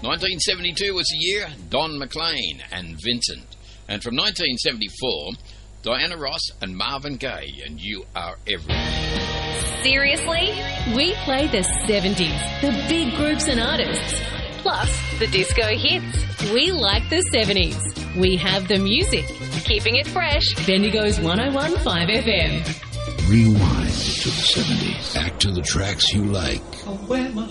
1972 was the year, Don McLean and Vincent. And from 1974, Diana Ross and Marvin Gaye, and You Are Everything. Seriously? We play the 70s, the big groups and artists, plus the disco hits. We like the 70s. We have the music. Keeping it fresh. Bendigo's 101.5 FM. Rewind to the 70s. Back to the tracks you like. I wear my